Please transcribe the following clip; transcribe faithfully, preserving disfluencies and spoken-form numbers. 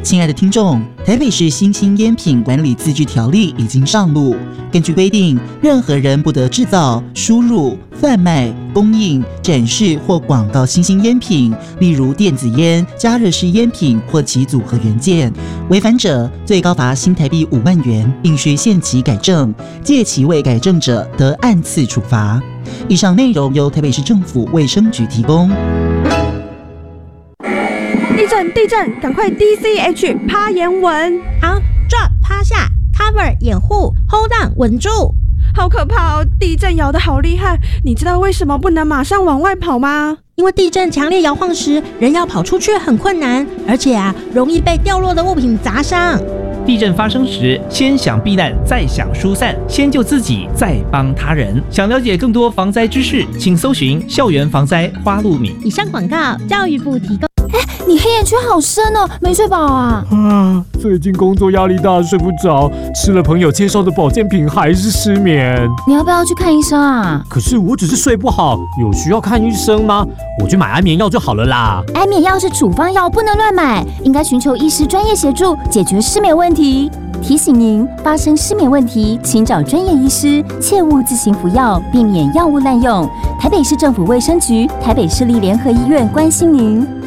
亲爱的听众，台北市新兴烟品管理自治条例已经上路。根据规定，任何人不得制造、输入、贩卖、供应、展示或广告新兴烟品，例如电子烟、加热式烟品或其组合元件。违反者，最高罚新台币五万元，并需限期改正；届期未改正者，得按次处罚。以上内容由台北市政府卫生局提供。 地震！地震！赶快 D C H 趴岩稳。 好 ，drop 趴下 ，cover 掩护 ，hold on 稳住。 好可怕哦！地震摇得好厉害，你知道为什么不能马上往外跑吗？ 因为地震强烈摇晃时，人要跑出去很困难，而且啊，容易被掉落的物品砸伤。 地震发生时，先想避难，再想疏散，先救自己，再帮他人。想了解更多防灾知识，请搜寻校园防灾花露米。 以上广告，教育部提供。 哎，你黑眼圈好深哦，没睡饱啊？ 啊，最近工作压力大，睡不着，吃了朋友介绍的保健品还是失眠。 你要不要去看医生啊？ 可是我只是睡不好，有需要看医生吗？我去买安眠药就好了啦。 安眠药是处方药，不能乱买，应该寻求医师专业协助，解决失眠问题。提醒您，发生失眠问题，请找专业医师，切勿自行服药，避免药物滥用。台北市政府卫生局、台北市立联合医院关心您。